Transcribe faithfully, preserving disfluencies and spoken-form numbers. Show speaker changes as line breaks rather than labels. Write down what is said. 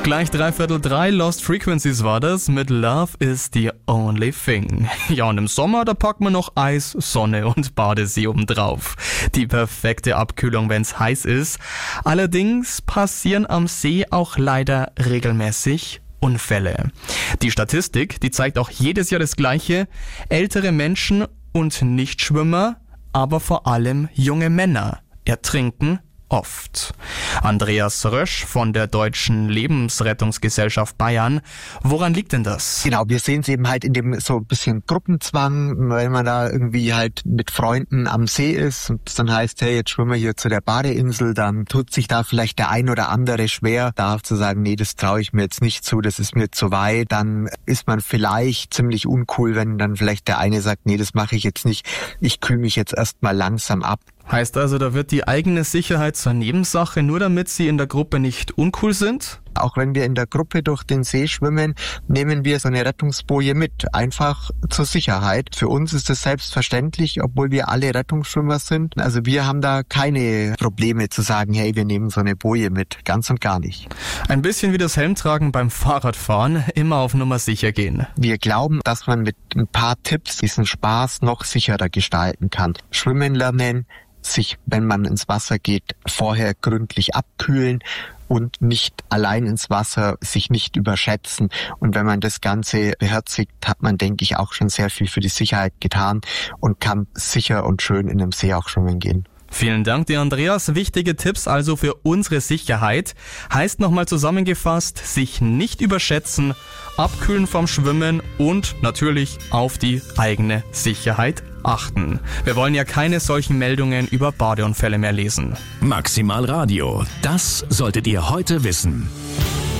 Gleich dreiviertel drei, Lost Frequencies war das, mit Love is the only thing. Ja, und im Sommer, da packt man noch Eis, Sonne und Badesee obendrauf. Die perfekte Abkühlung, wenn's heiß ist. Allerdings passieren am See auch leider regelmäßig Unfälle. Die Statistik, die zeigt auch jedes Jahr das Gleiche. Ältere Menschen und Nichtschwimmer, aber vor allem junge Männer ertrinken oft. Andreas Rösch von der Deutschen Lebensrettungsgesellschaft Bayern. Woran liegt denn das?
Genau, wir sehen es eben halt in dem so ein bisschen Gruppenzwang, wenn man da irgendwie halt mit Freunden am See ist und es dann heißt, hey, jetzt schwimmen wir hier zu der Badeinsel, dann tut sich da vielleicht der ein oder andere schwer, da zu sagen, nee, das traue ich mir jetzt nicht zu, das ist mir zu weit. Dann ist man vielleicht ziemlich uncool, wenn dann vielleicht der eine sagt, nee, das mache ich jetzt nicht, ich kühle mich jetzt erstmal langsam ab.
Heißt also, da wird die eigene Sicherheit zur Nebensache, nur damit sie in der Gruppe nicht uncool sind?
Auch wenn wir in der Gruppe durch den See schwimmen, nehmen wir so eine Rettungsboje mit, einfach zur Sicherheit. Für uns ist das selbstverständlich, obwohl wir alle Rettungsschwimmer sind. Also wir haben da keine Probleme zu sagen, hey, wir nehmen so eine Boje mit, ganz und gar nicht.
Ein bisschen wie das Helmtragen beim Fahrradfahren, immer auf Nummer sicher gehen.
Wir glauben, dass man mit ein paar Tipps diesen Spaß noch sicherer gestalten kann. Schwimmen lernen, sich, wenn man ins Wasser geht, vorher gründlich abkühlen und nicht allein ins Wasser, sich nicht überschätzen. Und wenn man das Ganze beherzigt, hat man, denke ich, auch schon sehr viel für die Sicherheit getan und kann sicher und schön in einem See auch schwimmen gehen.
Vielen Dank dir, Andreas. Wichtige Tipps also für unsere Sicherheit. Heißt nochmal zusammengefasst, sich nicht überschätzen, abkühlen vom Schwimmen und natürlich auf die eigene Sicherheit achten. Wir wollen ja keine solchen Meldungen über Badeunfälle mehr lesen.
Maximal Radio, das solltet ihr heute wissen.